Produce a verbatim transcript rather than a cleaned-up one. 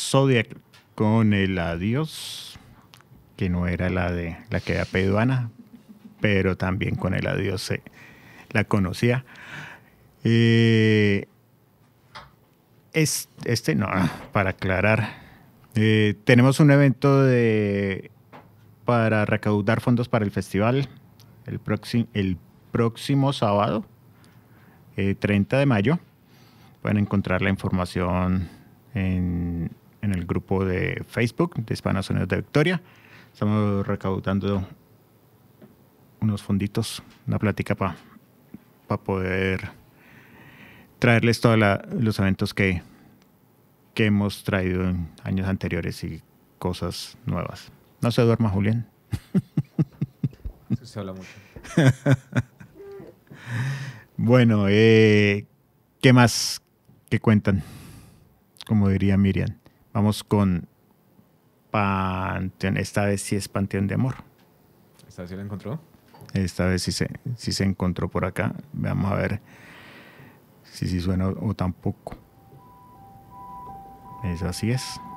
Zodiac con el adiós, que no era la de la que había pedido Ana, pero también con el adiós se la conocía. Eh, es, este no, para aclarar, eh, tenemos un evento de, para recaudar fondos para el festival el, próximo el próximo sábado, eh, treinta de mayo. Pueden encontrar la información en, en el grupo de Facebook de Hispanos Unidos de Victoria. Estamos recaudando unos fonditos, una plática para pa poder traerles todos los eventos que, que hemos traído en años anteriores y cosas nuevas. No se duerma, Julián. Eso se habla mucho. Bueno, eh, ¿qué más que cuentan? Como diría Miriam. Vamos con Panteón. Esta vez sí es Panteón de Amor. ¿Esta vez sí la encontró? Esta vez sí se, sí se encontró por acá. Vamos a ver si sí suena o, o tampoco. Eso así es.